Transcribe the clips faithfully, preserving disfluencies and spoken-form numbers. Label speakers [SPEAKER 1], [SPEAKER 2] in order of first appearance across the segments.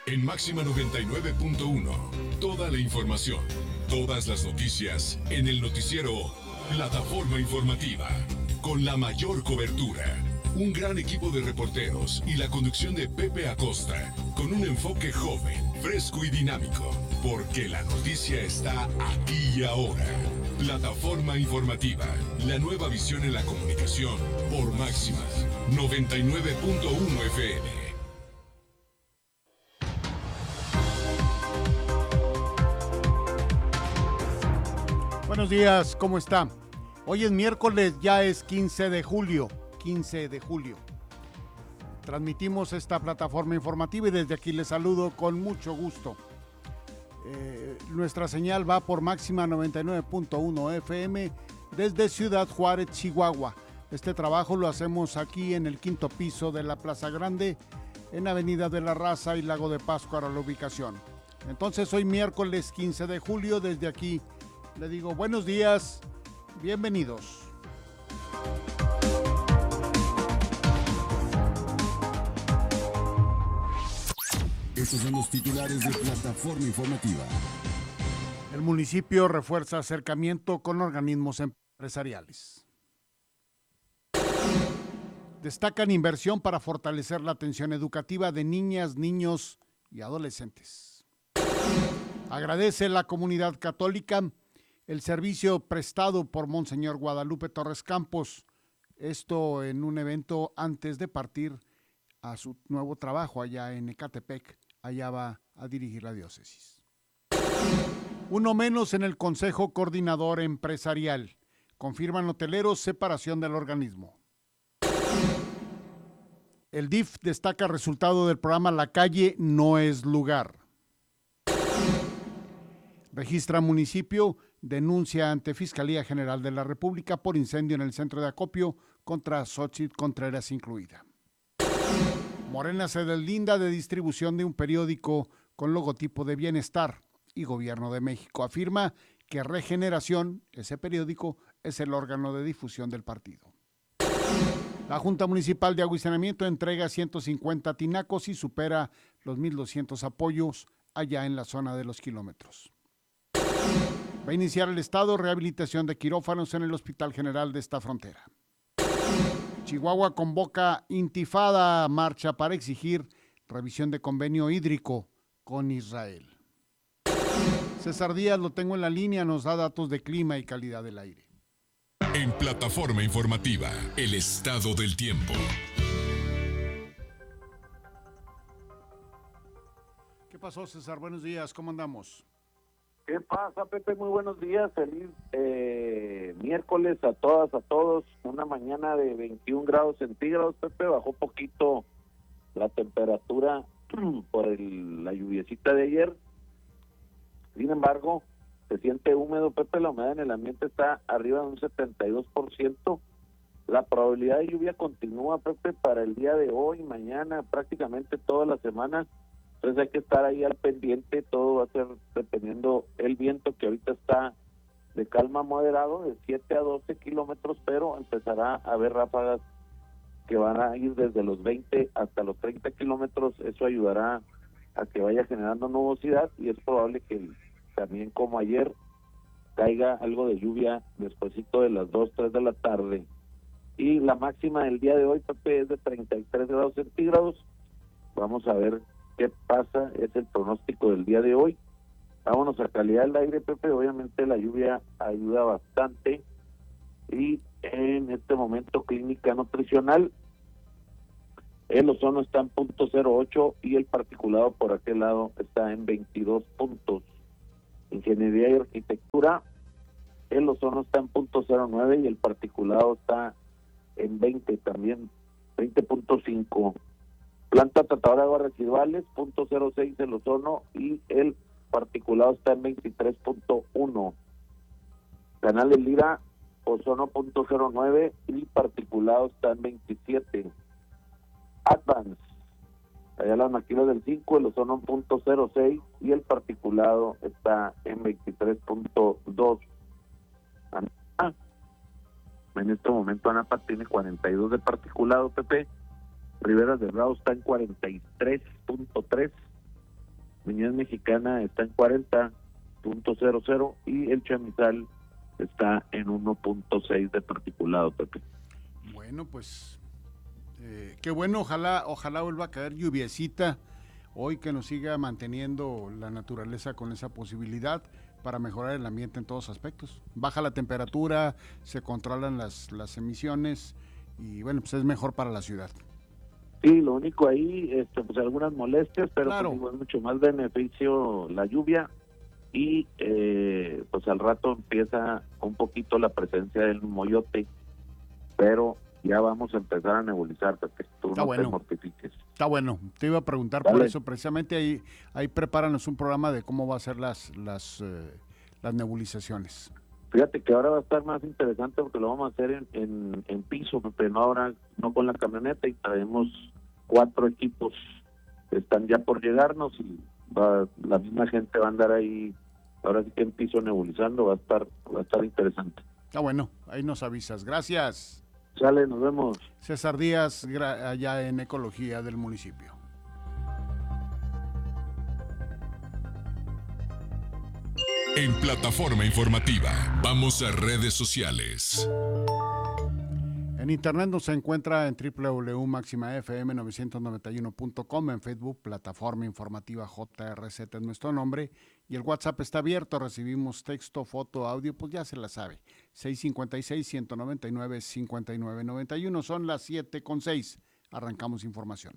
[SPEAKER 1] En Máxima noventa y nueve punto uno, toda la información, todas las noticias en el noticiero Plataforma Informativa, con la mayor cobertura, un gran equipo de reporteros y la conducción de Pepe Acosta, con un enfoque joven, fresco y dinámico, porque la noticia está aquí y ahora. Plataforma Informativa, la nueva visión en la comunicación por Máxima noventa y nueve punto uno F M.
[SPEAKER 2] Buenos días, ¿cómo está? Hoy es miércoles, ya es quince de julio, quince de julio. Transmitimos esta plataforma informativa y desde aquí les saludo con mucho gusto. Eh, nuestra señal va por Máxima noventa y nueve punto uno F M desde Ciudad Juárez, Chihuahua. Este trabajo lo hacemos aquí en el quinto piso de la Plaza Grande, en Avenida de la Raza y Lago de Pascua, la ubicación. Entonces hoy miércoles quince de julio, desde aquí le digo buenos días, bienvenidos.
[SPEAKER 3] Estos son los titulares de Plataforma Informativa.
[SPEAKER 2] El municipio refuerza acercamiento con organismos empresariales. Destacan inversión para fortalecer la atención educativa de niñas, niños y adolescentes. Agradece la comunidad católica el servicio prestado por Monseñor Guadalupe Torres Campos, esto en un evento antes de partir a su nuevo trabajo allá en Ecatepec, allá va a dirigir la diócesis. Uno menos en el Consejo Coordinador Empresarial, confirman hoteleros separación del organismo. El D I F destaca resultado del programa La Calle No es Lugar. Registra municipio, denuncia ante Fiscalía General de la República por incendio en el centro de acopio contra Xochitl Contreras incluida. Morena se deslinda de distribución de un periódico con logotipo de Bienestar y Gobierno de México. Afirma que Regeneración, ese periódico, es el órgano de difusión del partido. La Junta Municipal de Agua y Saneamiento entrega ciento cincuenta tinacos y supera los mil doscientos apoyos allá en la zona de los kilómetros. Va a iniciar el Estado rehabilitación de quirófanos en el Hospital General de esta frontera. Chihuahua convoca intifada marcha para exigir revisión de convenio hídrico con Israel. César Díaz, lo tengo en la línea, nos da datos de clima y calidad del aire.
[SPEAKER 1] En Plataforma Informativa, el estado del tiempo.
[SPEAKER 2] ¿Qué pasó, César? Buenos días, ¿cómo andamos?
[SPEAKER 4] ¿Qué pasa, Pepe? Muy buenos días, feliz eh, miércoles a todas, a todos. Una mañana de veintiún grados centígrados, Pepe, bajó poquito la temperatura por el, la lluviecita de ayer. Sin embargo, se siente húmedo, Pepe, la humedad en el ambiente está arriba de un setenta y dos por ciento. La probabilidad de lluvia continúa, Pepe, para el día de hoy, mañana, prácticamente toda la semana. Entonces hay que estar ahí al pendiente, todo va a ser dependiendo el viento que ahorita está de calma moderado, de siete a doce kilómetros, pero empezará a haber ráfagas que van a ir desde los veinte hasta los treinta kilómetros. Eso ayudará a que vaya generando nubosidad y es probable que también como ayer caiga algo de lluvia despuesito de las dos, tres de la tarde. Y la máxima del día de hoy, Pepe, es de treinta y tres grados centígrados. Vamos a ver qué pasa, es el pronóstico del día de hoy. Vámonos a calidad del aire, Pepe. Obviamente la lluvia ayuda bastante y en este momento clínica nutricional el ozono está en punto cero ocho y el particulado por aquel lado está en veintidós puntos. Ingeniería y arquitectura, el ozono está en punto cero nueve y el particulado está en veinte también, veinte punto cinco. Planta tratadora de aguas residuales, punto cero seis el ozono y el particulado está en veintitrés punto uno. Canal El Lira, ozono punto cero nueve y particulado está en veintisiete. Advance, allá las maquilas del cinco, el ozono en punto cero seis y el particulado está en veintitrés punto dos. Ah, en este momento ANAPA tiene cuarenta y dos de particulado, Pepe. Riberas del Bravo está en cuarenta y tres punto tres, Niñez Mexicana está en cuarenta punto cero cero y el Chamizal está en uno punto seis de particulado, Pepe.
[SPEAKER 2] Bueno, pues eh, qué bueno, ojalá, ojalá vuelva a caer lluviecita hoy, que nos siga manteniendo la naturaleza con esa posibilidad para mejorar el ambiente en todos aspectos. Baja la temperatura, se controlan las, las emisiones y bueno, pues es mejor para la ciudad.
[SPEAKER 4] Sí, lo único ahí, este, pues algunas molestias, pero
[SPEAKER 2] Claro.
[SPEAKER 4] pues, es mucho más beneficio la lluvia y eh, pues al rato empieza un poquito la presencia del moyote, pero ya vamos a empezar a nebulizar, porque tú
[SPEAKER 2] Está
[SPEAKER 4] no
[SPEAKER 2] bueno.
[SPEAKER 4] te mortifiques.
[SPEAKER 2] Está bueno, te iba a preguntar
[SPEAKER 4] Dale.
[SPEAKER 2] por eso, precisamente ahí, ahí prepáranos un programa de cómo va a ser las, las, eh, las nebulizaciones.
[SPEAKER 4] Fíjate que ahora va a estar más interesante porque lo vamos a hacer en, en, en piso, porque no ahora, no con la camioneta, y traemos cuatro equipos que están ya por llegarnos y va, la misma gente va a andar ahí, ahora sí que en piso nebulizando, va a estar, va a estar interesante.
[SPEAKER 2] Está bueno, ahí nos avisas. Gracias.
[SPEAKER 4] Sale, nos vemos.
[SPEAKER 2] César Díaz, gra- allá en Ecología del municipio.
[SPEAKER 1] En Plataforma Informativa, vamos a redes sociales.
[SPEAKER 2] En internet nos encuentra en doble u doble u doble u punto máxima f m novecientos noventa y uno punto com, en Facebook, Plataforma Informativa J R Z es nuestro nombre, y el WhatsApp está abierto, recibimos texto, foto, audio, pues ya se la sabe. seis cinco seis, uno nueve nueve, cinco nueve nueve uno, son las siete con seis, arrancamos información.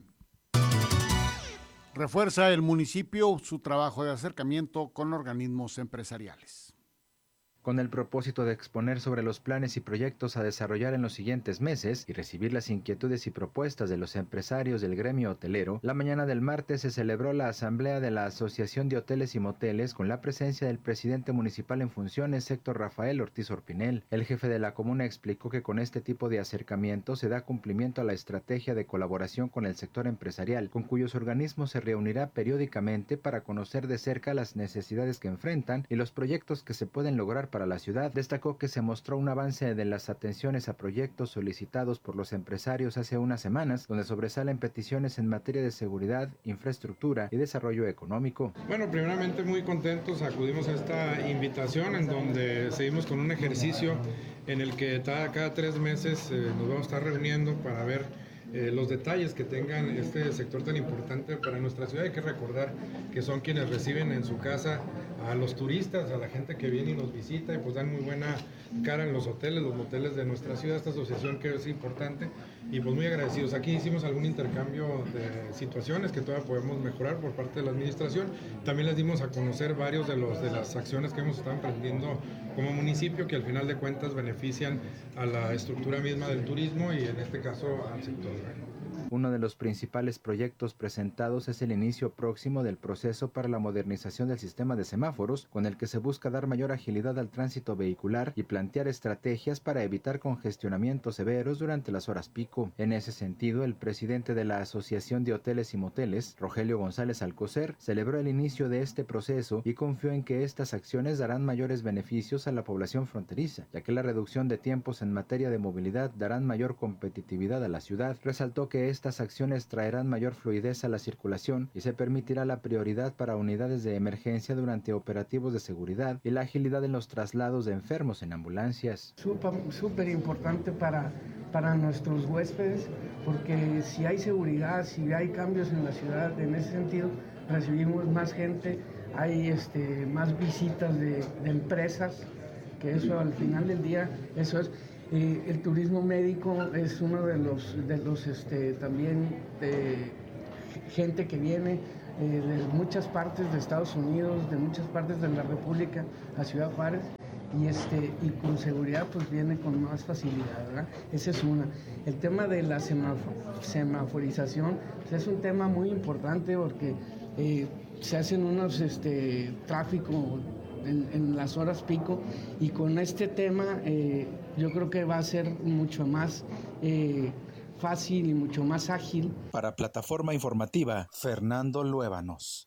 [SPEAKER 2] Refuerza el municipio su trabajo de acercamiento con organismos empresariales.
[SPEAKER 5] Con el propósito de exponer sobre los planes y proyectos a desarrollar en los siguientes meses y recibir las inquietudes y propuestas de los empresarios del gremio hotelero, la mañana del martes se celebró la asamblea de la Asociación de Hoteles y Moteles con la presencia del presidente municipal en funciones, Héctor Rafael Ortiz Orpinel. El jefe de la comuna explicó que con este tipo de acercamiento se da cumplimiento a la estrategia de colaboración con el sector empresarial, con cuyos organismos se reunirá periódicamente para conocer de cerca las necesidades que enfrentan y los proyectos que se pueden lograr para la ciudad. Destacó que se mostró un avance de las atenciones a proyectos solicitados por los empresarios hace unas semanas, donde sobresalen peticiones en materia de seguridad, infraestructura y desarrollo económico.
[SPEAKER 6] Bueno, primeramente muy contentos, acudimos a esta invitación en donde seguimos con un ejercicio en el que cada, cada tres meses eh, nos vamos a estar reuniendo para ver Eh, los detalles que tengan este sector tan importante para nuestra ciudad. Hay que recordar que son quienes reciben en su casa a los turistas, a la gente que viene y nos visita, y pues dan muy buena cara en los hoteles, los moteles de nuestra ciudad, esta asociación que es importante, y pues muy agradecidos. Aquí hicimos algún intercambio de situaciones que todavía podemos mejorar por parte de la administración. También les dimos a conocer varios de los de las acciones que hemos estado emprendiendo como municipio, que al final de cuentas benefician a la estructura misma del turismo y en este caso al sector.
[SPEAKER 5] Uno de los principales proyectos presentados es el inicio próximo del proceso para la modernización del sistema de semáforos, con el que se busca dar mayor agilidad al tránsito vehicular y plantear estrategias para evitar congestionamientos severos durante las horas pico. En ese sentido, el presidente de la Asociación de Hoteles y Moteles, Rogelio González Alcocer, celebró el inicio de este proceso y confió en que estas acciones darán mayores beneficios a la población fronteriza, ya que la reducción de tiempos en materia de movilidad darán mayor competitividad a la ciudad. Resaltó que este Estas acciones traerán mayor fluidez a la circulación y se permitirá la prioridad para unidades de emergencia durante operativos de seguridad y la agilidad en los traslados de enfermos en ambulancias.
[SPEAKER 7] Súper importante para, para nuestros huéspedes, porque si hay seguridad, si hay cambios en la ciudad, en ese sentido recibimos más gente, hay este, más visitas de, de empresas, que eso al final del día, eso es... Eh, el turismo médico es uno de los, de los este, también de gente que viene eh, de muchas partes de Estados Unidos, de muchas partes de la República a Ciudad Juárez, y, este, y con seguridad pues viene con más facilidad, ¿verdad? Esa es una. El tema de la semáforo, semaforización pues es un tema muy importante porque eh, se hacen unos este, tráfico En, en las horas pico, y con este tema eh, yo creo que va a ser mucho más eh, fácil y mucho más ágil.
[SPEAKER 8] Para Plataforma Informativa, Fernando Luébanos.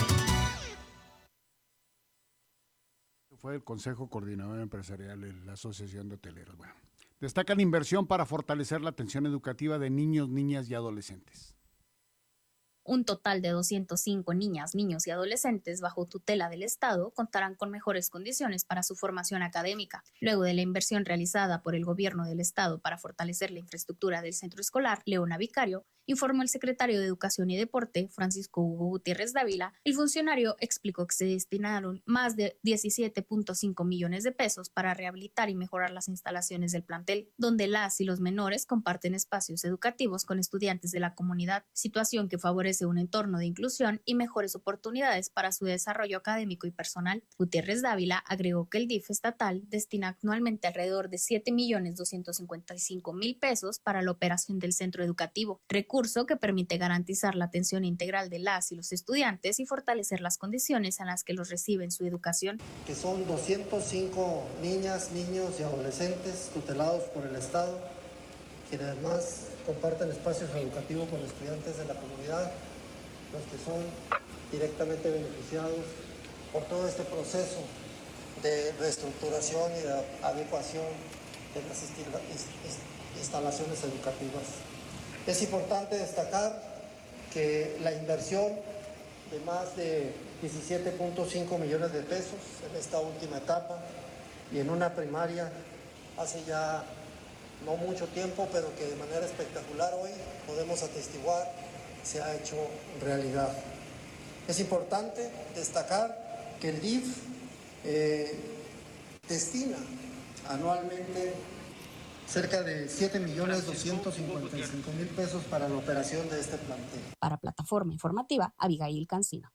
[SPEAKER 2] Fue el Consejo Coordinador Empresarial de la Asociación de Hoteleros. Bueno, destaca la inversión para fortalecer la atención educativa de niños, niñas y adolescentes.
[SPEAKER 9] Un total de doscientas cinco niñas, niños y adolescentes bajo tutela del Estado contarán con mejores condiciones para su formación académica. Luego de la inversión realizada por el gobierno del Estado para fortalecer la infraestructura del centro escolar, Leona Vicario, informó el secretario de Educación y Deporte, Francisco Hugo Gutiérrez Dávila. El funcionario explicó que se destinaron más de diecisiete punto cinco millones de pesos para rehabilitar y mejorar las instalaciones del plantel, donde las y los menores comparten espacios educativos con estudiantes de la comunidad, situación que favorece un entorno de inclusión y mejores oportunidades para su desarrollo académico y personal. Gutiérrez Dávila agregó que el D I F estatal destina anualmente alrededor de siete millones doscientos cincuenta y cinco mil pesos para la operación del centro educativo, recurso que permite garantizar la atención integral de las y los estudiantes y fortalecer las condiciones en las que los reciben su educación.
[SPEAKER 10] Que son doscientas cinco niñas, niños y adolescentes tutelados por el Estado, quienes además comparten espacios educativos con estudiantes de la comunidad, los que son directamente beneficiados por todo este proceso de reestructuración y de adecuación de las instalaciones educativas. Es importante destacar que la inversión de más de diecisiete punto cinco millones de pesos en esta última etapa y en una primaria hace ya no mucho tiempo, pero que de manera espectacular hoy podemos atestiguar se ha hecho realidad. Es importante destacar que el D I F eh, destina anualmente cerca de siete millones doscientos cincuenta y cinco mil pesos para la operación de este plantel.
[SPEAKER 9] Para Plataforma Informativa, Abigail Cancino.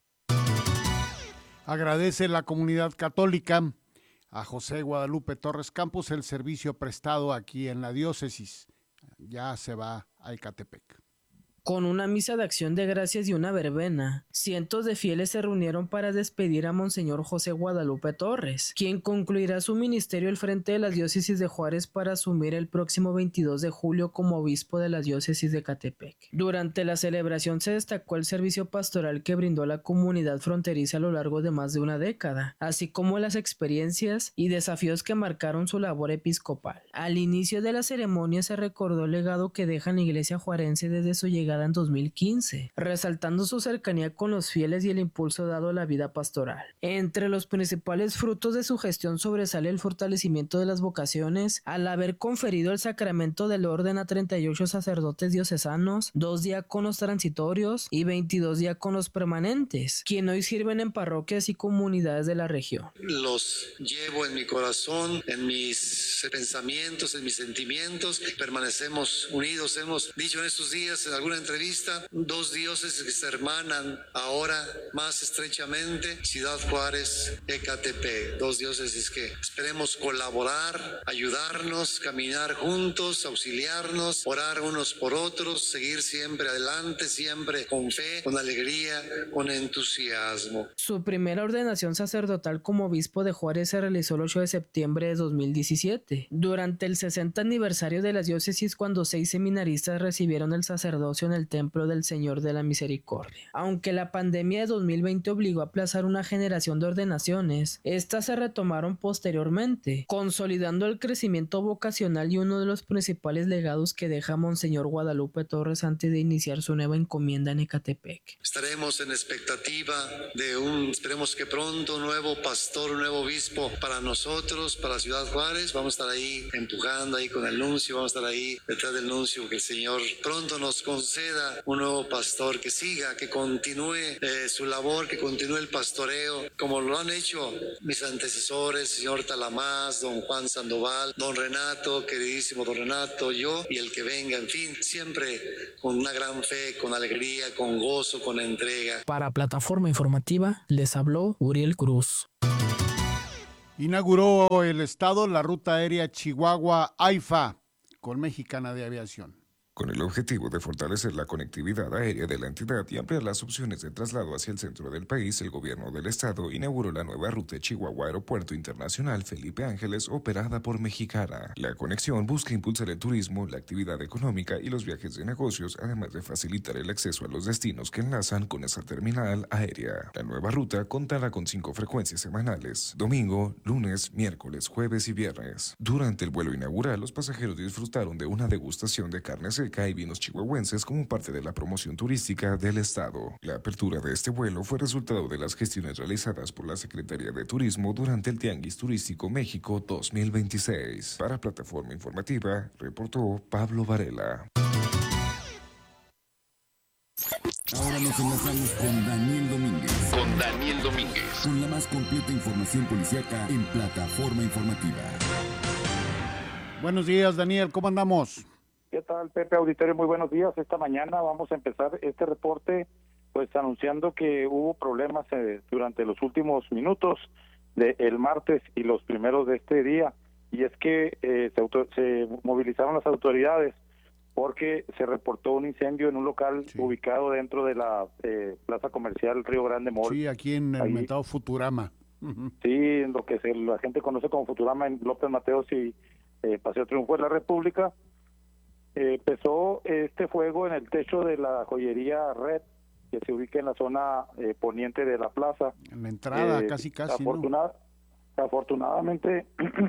[SPEAKER 2] Agradece la comunidad católica a José Guadalupe Torres Campos el servicio prestado aquí en la diócesis. Ya se va a Ecatepec.
[SPEAKER 11] Con una misa de acción de gracias y una verbena, cientos de fieles se reunieron para despedir a Monseñor José Guadalupe Torres, quien concluirá su ministerio al frente de la diócesis de Juárez para asumir el próximo veintidós de julio como obispo de la diócesis de Ecatepec. Durante la celebración se destacó el servicio pastoral que brindó a la comunidad fronteriza a lo largo de más de una década, así como las experiencias y desafíos que marcaron su labor episcopal. Al inicio de la ceremonia se recordó el legado que deja la iglesia juarense desde su llegada en dos mil quince, resaltando su cercanía con los fieles y el impulso dado a la vida pastoral. Entre los principales frutos de su gestión sobresale el fortalecimiento de las vocaciones, al haber conferido el sacramento del orden a treinta y ocho sacerdotes diocesanos, dos diáconos transitorios y veintidós diáconos permanentes, quienes hoy sirven en parroquias y comunidades de la región.
[SPEAKER 12] Los llevo en mi corazón, en mis pensamientos, en mis sentimientos, permanecemos unidos. Hemos dicho en estos días en alguna entrevista, dos diócesis que se hermanan ahora más estrechamente, Ciudad Juárez, Ecatepec, dos diócesis que esperemos colaborar, ayudarnos, caminar juntos, auxiliarnos, orar unos por otros, seguir siempre adelante, siempre con fe, con alegría, con entusiasmo.
[SPEAKER 11] Su primera ordenación sacerdotal como obispo de Juárez se realizó el ocho de septiembre de dos mil diecisiete, durante el sesenta aniversario de la diócesis, cuando seis seminaristas recibieron el sacerdocio en el Templo del Señor de la Misericordia. Aunque la pandemia de dos mil veinte obligó a aplazar una generación de ordenaciones, estas se retomaron posteriormente, consolidando el crecimiento vocacional y uno de los principales legados que deja Monseñor Guadalupe Torres antes de iniciar su nueva encomienda en Ecatepec.
[SPEAKER 12] Estaremos en expectativa de un, esperemos que pronto, un nuevo pastor, un nuevo obispo para nosotros, para Ciudad Juárez. Vamos a estar ahí empujando ahí con el nuncio, vamos a estar ahí detrás del nuncio, que el Señor pronto nos conceda un nuevo pastor que siga, que continúe eh, su labor, que continúe el pastoreo, como lo han hecho mis antecesores, señor Talamás, don Juan Sandoval, don Renato, queridísimo don Renato, yo y el que venga, en fin, siempre con una gran fe, con alegría, con gozo, con entrega.
[SPEAKER 11] Para Plataforma Informativa les habló Uriel Cruz.
[SPEAKER 2] Inauguró el Estado la ruta aérea Chihuahua-AIFA con Mexicana de Aviación.
[SPEAKER 13] Con el objetivo de fortalecer la conectividad aérea de la entidad y ampliar las opciones de traslado hacia el centro del país, el gobierno del estado inauguró la nueva ruta Chihuahua Aeropuerto Internacional Felipe Ángeles, operada por Mexicana. La conexión busca impulsar el turismo, la actividad económica y los viajes de negocios, además de facilitar el acceso a los destinos que enlazan con esa terminal aérea. La nueva ruta contará con cinco frecuencias semanales: domingo, lunes, miércoles, jueves y viernes. Durante el vuelo inaugural, los pasajeros disfrutaron de una degustación de carne seca seca y vinos chihuahuenses como parte de la promoción turística del estado. La apertura de este vuelo fue resultado de las gestiones realizadas por la Secretaría de Turismo durante el Tianguis Turístico México dos mil veintiséis. Para Plataforma Informativa, reportó Pablo Varela.
[SPEAKER 3] Ahora nos enlazamos con Daniel Domínguez.
[SPEAKER 1] Con Daniel Domínguez.
[SPEAKER 3] Con la más completa información policíaca en Plataforma Informativa.
[SPEAKER 2] Buenos días, Daniel, ¿cómo andamos?
[SPEAKER 14] ¿Qué tal, Pepe Auditorio? Muy buenos días. Esta mañana vamos a empezar este reporte pues anunciando que hubo problemas eh, durante los últimos minutos del martes y los primeros de este día. Y es que eh, se, auto se movilizaron las autoridades porque se reportó un incendio en un local sí. ubicado dentro de la eh, plaza comercial Río Grande Mall.
[SPEAKER 2] Sí, aquí en el Ahí. mentado Futurama. Uh-huh.
[SPEAKER 14] Sí, en lo que se, la gente conoce como Futurama, en López Mateos y eh, Paseo Triunfo de la República. Eh, empezó este fuego en el techo de la joyería Red, que se ubica en la zona eh, poniente de la plaza.
[SPEAKER 2] En la entrada, eh, casi, casi,
[SPEAKER 14] afortunad, ¿no? Afortunadamente,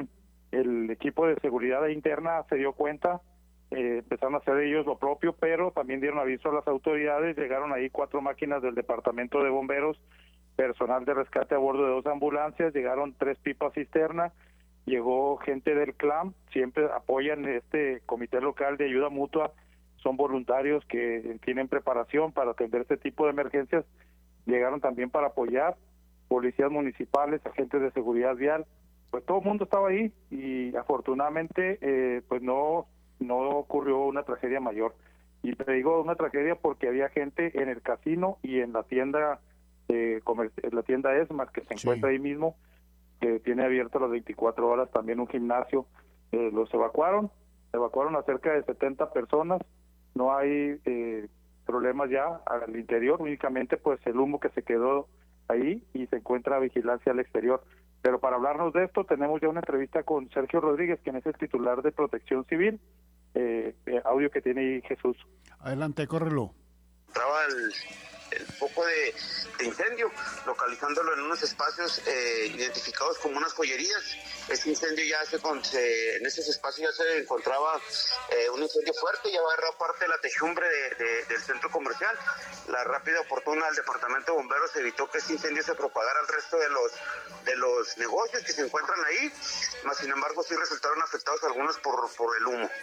[SPEAKER 14] el equipo de seguridad interna se dio cuenta. Eh, empezaron a hacer ellos lo propio, pero también dieron aviso a las autoridades. Llegaron ahí cuatro máquinas del departamento de bomberos, personal de rescate a bordo de dos ambulancias, llegaron tres pipas cisterna, llegó gente del CLAM, siempre apoyan este comité local de ayuda mutua, son voluntarios que tienen preparación para atender este tipo de emergencias, llegaron también para apoyar, policías municipales, agentes de seguridad vial, pues todo el mundo estaba ahí y afortunadamente eh, pues no no ocurrió una tragedia mayor. Y te digo una tragedia porque había gente en el casino y en la tienda eh, la tienda ESMA, que se sí. encuentra ahí mismo, que tiene abierto las veinticuatro horas, también un gimnasio. Eh, los evacuaron, evacuaron a cerca de setenta personas, no hay eh, problemas ya al interior, únicamente pues el humo que se quedó ahí y se encuentra vigilancia al exterior. Pero para hablarnos de esto tenemos ya una entrevista con Sergio Rodríguez, quien es el titular de Protección Civil, eh, eh, audio que tiene ahí Jesús.
[SPEAKER 2] Adelante, córrelo.
[SPEAKER 15] Traba el, el foco de, de incendio, localizándolo en unos espacios eh, identificados como unas joyerías. Este incendio ya se, se en esos espacios ya se encontraba eh, un incendio fuerte, ya agarró parte de la techumbre de, de, del centro comercial. La rápida oportuna del departamento de bomberos evitó que este incendio se propagara al resto de los de los negocios que se encuentran ahí, más sin embargo sí resultaron afectados algunos por, por el humo.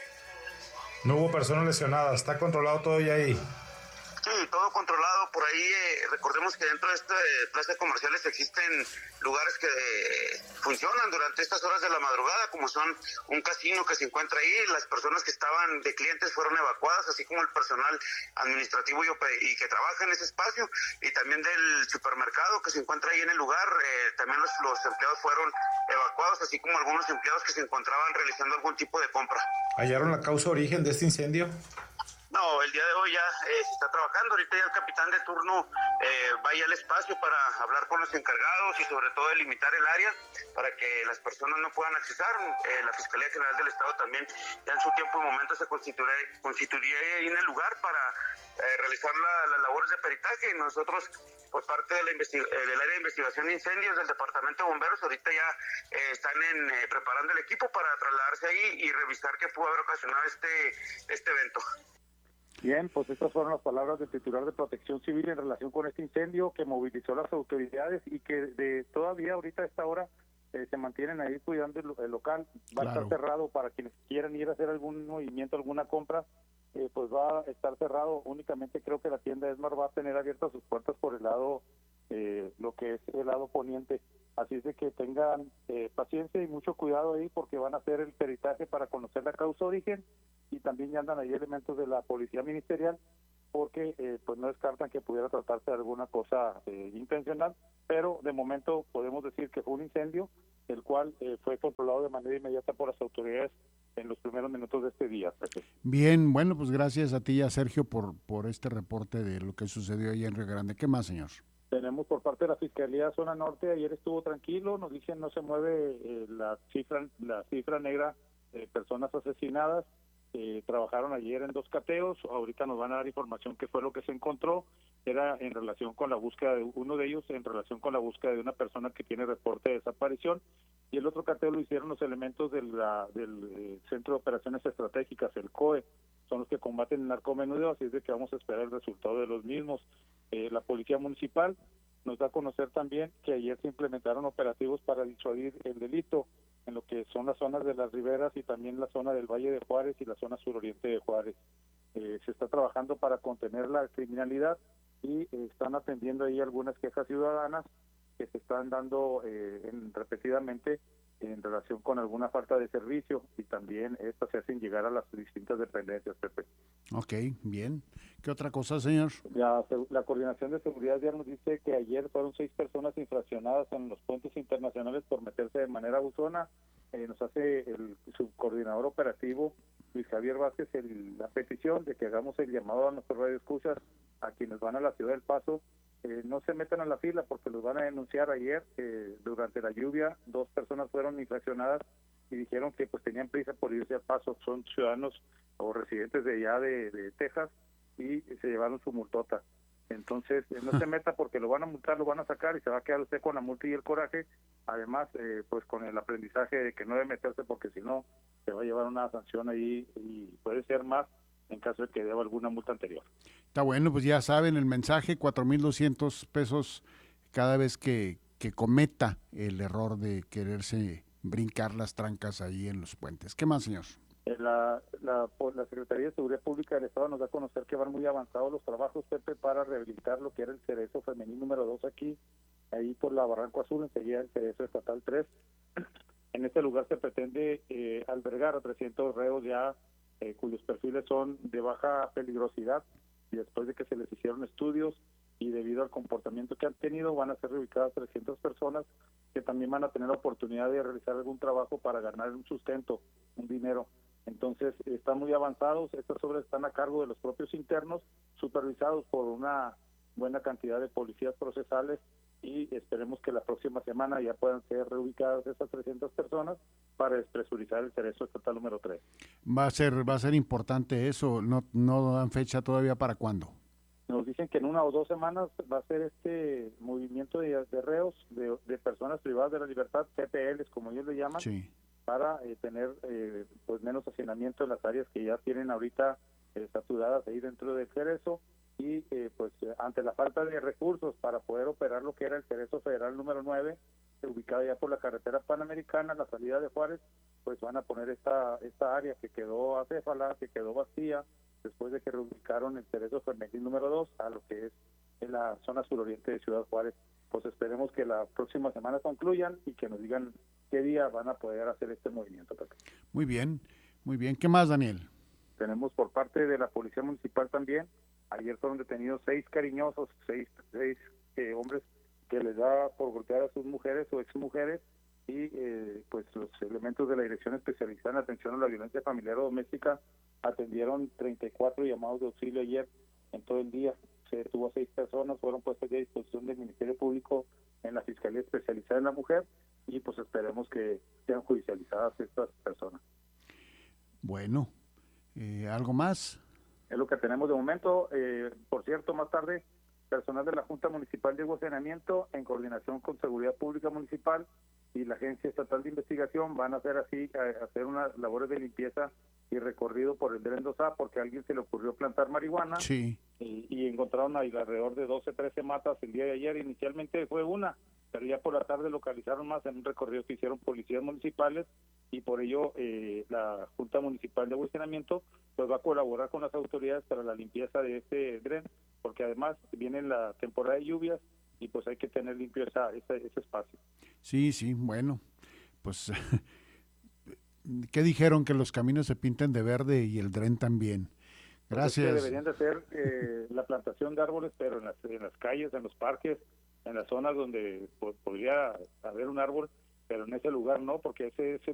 [SPEAKER 16] No hubo personas lesionadas, ¿está controlado todo ya ahí?
[SPEAKER 15] Sí, todo controlado. Por ahí, eh, recordemos que dentro de esta eh, plaza de comerciales existen lugares que eh, funcionan durante estas horas de la madrugada, como son un casino que se encuentra ahí. Las personas que estaban de clientes fueron evacuadas, así como el personal administrativo y, y que trabaja en ese espacio, y también del supermercado que se encuentra ahí en el lugar. Eh, también los, los empleados fueron evacuados, así como algunos empleados que se encontraban realizando algún tipo de compra.
[SPEAKER 16] ¿Hallaron la causa origen de este incendio?
[SPEAKER 15] No, el día de hoy ya eh, se está trabajando. Ahorita ya el capitán de turno eh, vaya al espacio para hablar con los encargados y sobre todo delimitar el área para que las personas no puedan accesar. Eh, la Fiscalía General del Estado también ya en su tiempo y momento se constituiría, constituiría ahí en el lugar para eh, realizar la, las labores de peritaje. Y nosotros, por parte de la eh, del área de investigación de incendios del Departamento de Bomberos, ahorita ya eh, están en, eh, preparando el equipo para trasladarse ahí y revisar qué pudo haber ocasionado este, este evento.
[SPEAKER 14] Bien, pues estas fueron las palabras del titular de Protección Civil en relación con este incendio que movilizó a las autoridades y que de todavía ahorita a esta hora eh, se mantienen ahí cuidando el, el local. Va claro. a estar cerrado para quienes quieran ir a hacer algún movimiento, alguna compra, eh, pues va a estar cerrado. Únicamente creo que la tienda Esmar va a tener abiertas sus puertas por el lado, eh, lo que es el lado poniente. Así es de que tengan eh, paciencia y mucho cuidado ahí porque van a hacer el peritaje para conocer la causa origen. Y también ya andan ahí elementos de la policía ministerial porque eh, pues no descartan que pudiera tratarse de alguna cosa eh, intencional, pero de momento podemos decir que fue un incendio el cual eh, fue controlado de manera inmediata por las autoridades en los primeros minutos de este día.
[SPEAKER 2] Bien, bueno, pues gracias a ti y a Sergio por, por este reporte de lo que sucedió ahí en Río Grande. ¿Qué más, señor?
[SPEAKER 14] Tenemos por parte de la Fiscalía Zona Norte, ayer estuvo tranquilo, nos dicen no se mueve eh, la cifra la cifra negra de personas asesinadas. Eh, trabajaron ayer en dos cateos, ahorita nos van a dar información qué fue lo que se encontró, era en relación con la búsqueda de uno de ellos, en relación con la búsqueda de una persona que tiene reporte de desaparición, y el otro cateo lo hicieron los elementos de la, del eh, Centro de Operaciones Estratégicas, el C O E, son los que combaten el narcomenudeo, así es de que vamos a esperar el resultado de los mismos. Eh, la Policía Municipal nos da a conocer también que ayer se implementaron operativos para disuadir el delito en lo que son las zonas de las riberas y también la zona del Valle de Juárez y la zona suroriente de Juárez. Eh, se está trabajando para contener la criminalidad y eh, están atendiendo ahí algunas quejas ciudadanas que se están dando eh, en, repetidamente en relación con alguna falta de servicio, y también estas se hacen llegar a las distintas dependencias, Pepe.
[SPEAKER 2] Ok, bien. ¿Qué otra cosa, señor?
[SPEAKER 14] Ya, la Coordinación de Seguridad Vial nos dice que ayer fueron seis personas infraccionadas en los puentes internacionales por meterse de manera abusona. Eh, nos hace el subcoordinador operativo, Luis Javier Vázquez, el, la petición de que hagamos el llamado a nuestros radioescuchas, a quienes van a la Ciudad del Paso, Eh, no se metan a la fila porque los van a denunciar. Ayer, eh, durante la lluvia, dos personas fueron infraccionadas y dijeron que pues tenían prisa por irse al Paso. Son ciudadanos o residentes de allá de, de Texas y se llevaron su multota. Entonces, eh, no se meta porque lo van a multar, lo van a sacar y se va a quedar usted con la multa y el coraje. Además, eh, pues con el aprendizaje de que no debe meterse porque si no, se va a llevar una sanción ahí y puede ser más en caso de que deba alguna multa anterior.
[SPEAKER 2] Está bueno, pues ya saben el mensaje, cuatro mil doscientos pesos cada vez que, que cometa el error de quererse brincar las trancas ahí en los puentes. ¿Qué más, señor?
[SPEAKER 14] La, la, la Secretaría de Seguridad Pública del Estado nos da a conocer que van muy avanzados los trabajos, Pepe, para rehabilitar lo que era el Cerezo Femenil número dos aquí, ahí por la Barranco Azul, enseguida el Cerezo Estatal tres. En este lugar se pretende eh, albergar a trescientos reos ya eh, cuyos perfiles son de baja peligrosidad, y después de que se les hicieron estudios y debido al comportamiento que han tenido, van a ser reubicadas trescientas personas que también van a tener la oportunidad de realizar algún trabajo para ganar un sustento, un dinero. Entonces, están muy avanzados, estas obras están a cargo de los propios internos, supervisados por una buena cantidad de policías procesales, y esperemos que la próxima semana ya puedan ser reubicadas esas trescientas personas para despresurizar el Cerezo Estatal número tres.
[SPEAKER 2] Va a ser va a ser importante eso, no no dan fecha todavía para cuándo.
[SPEAKER 14] Nos dicen que en una o dos semanas va a ser este movimiento de, de reos, de, de personas privadas de la libertad, P P Ls como ellos le llaman,
[SPEAKER 2] sí,
[SPEAKER 14] para eh, tener eh, pues menos hacinamiento en las áreas que ya tienen ahorita eh, saturadas ahí dentro del Cerezo. Y eh, pues eh, ante la falta de recursos para poder operar lo que era el Cerezo Federal número nueve, ubicado ya por la carretera panamericana, la salida de Juárez, pues van a poner esta esta área que quedó acéfala, que quedó vacía, después de que reubicaron el Cerezo Femenil número dos a lo que es en la zona suroriente de Ciudad Juárez. Pues esperemos que la próxima semana concluyan y que nos digan qué día van a poder hacer este movimiento.
[SPEAKER 2] Muy bien, muy bien. ¿Qué más, Daniel?
[SPEAKER 14] Tenemos por parte de la Policía Municipal también. Ayer fueron detenidos seis cariñosos, seis, seis eh, hombres que les da por golpear a sus mujeres o exmujeres, y eh, pues los elementos de la Dirección Especializada en Atención a la Violencia Familiar o Doméstica atendieron treinta y cuatro llamados de auxilio ayer en todo el día. Se detuvo a seis personas, fueron puestas ya a disposición del Ministerio Público en la Fiscalía Especializada en la Mujer, y pues esperemos que sean judicializadas estas personas.
[SPEAKER 2] Bueno, eh, ¿algo más?
[SPEAKER 14] Es lo que tenemos de momento. Eh, por cierto, más tarde, personal de la Junta Municipal de Saneamiento, en coordinación con Seguridad Pública Municipal y la Agencia Estatal de Investigación, van a hacer así, a hacer unas labores de limpieza y recorrido por el Dren dos A, porque a alguien se le ocurrió plantar marihuana,
[SPEAKER 2] sí,
[SPEAKER 14] y, y encontraron ahí alrededor de doce, trece matas el día de ayer. Inicialmente fue una, pero ya por la tarde localizaron más en un recorrido que hicieron policías municipales, y por ello eh, la Junta Municipal de Saneamiento pues va a colaborar con las autoridades para la limpieza de este dren, porque además viene la temporada de lluvias y pues hay que tener limpio esa, ese, ese espacio.
[SPEAKER 2] Sí, sí, bueno, pues ¿qué dijeron? Que los caminos se pinten de verde y el dren también. Gracias.
[SPEAKER 14] Pues es que deberían de hacer eh, la plantación de árboles, pero en las, en las calles, en los parques, en las zonas donde po- podría haber un árbol, pero en ese lugar no, porque ese, ese